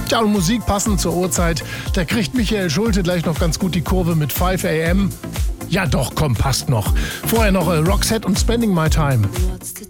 Tja, und Musik passend zur Uhrzeit. Da kriegt Michael Schulte gleich noch ganz gut die Kurve mit 5 AM. Ja doch, komm, passt noch. Vorher noch Roxette und Spending My Time.